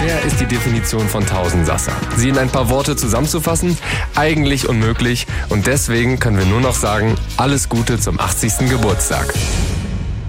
Cher ist die Definition von Tausendsasser. Sie in ein paar Worte zusammenzufassen? Eigentlich unmöglich. Und deswegen können wir nur noch sagen, alles Gute zum 80. Geburtstag.